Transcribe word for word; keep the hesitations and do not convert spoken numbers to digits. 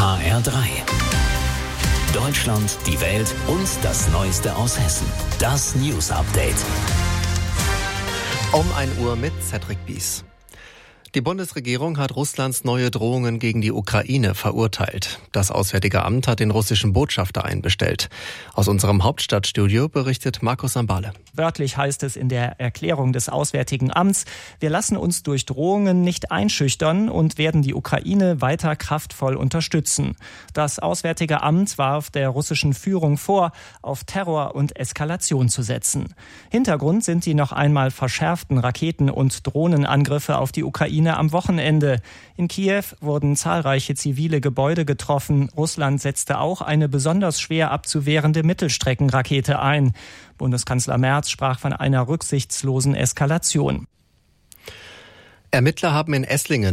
H R drei. Deutschland, die Welt und das Neueste aus Hessen. Das News Update. Um ein Uhr mit Cedric Bies. Die Bundesregierung hat Russlands neue Drohungen gegen die Ukraine verurteilt. Das Auswärtige Amt hat den russischen Botschafter einbestellt. Aus unserem Hauptstadtstudio berichtet Markus Sambale. Wörtlich heißt es in der Erklärung des Auswärtigen Amts: Wir lassen uns durch Drohungen nicht einschüchtern und werden die Ukraine weiter kraftvoll unterstützen. Das Auswärtige Amt warf der russischen Führung vor, auf Terror und Eskalation zu setzen. Hintergrund sind die noch einmal verschärften Raketen- und Drohnenangriffe auf die Ukraine am Wochenende. In Kiew wurden zahlreiche zivile Gebäude getroffen. Russland setzte auch eine besonders schwer abzuwehrende Mittelstreckenrakete ein. Bundeskanzler Merz sprach von einer rücksichtslosen Eskalation. Ermittler haben in Esslingen